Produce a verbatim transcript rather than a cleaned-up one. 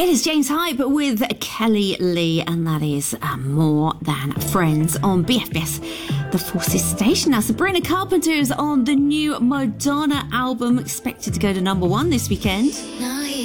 It is James Hype with Kelly Lee, and that is uh, More Than Friends on B F B S, the Forces station. Now, Sabrina Carpenter is on the new Madonna album, expected to go to number one this weekend.